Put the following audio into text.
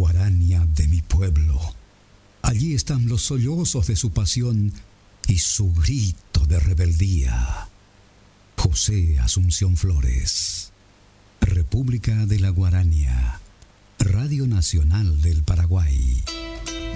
Guarania de mi pueblo. Allí están los sollozos de su pasión y su grito de rebeldía. José Asunción Flores. República de la Guarania. Radio Nacional del Paraguay.